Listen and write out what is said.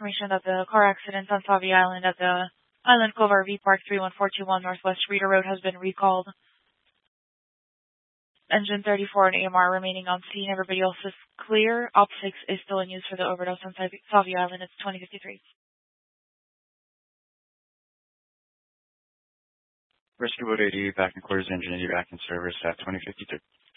information that the car accident on Savi Island at the Island Cove RV Park 31421 Northwest Reader Road has been recalled. Engine 34 and AMR remaining on scene. Everybody else is clear. Op 6 is still in use for the overdose on Savi Island. It's 2053. Rescue Boat 80 back in quarters, engine 80 back in service at 2052.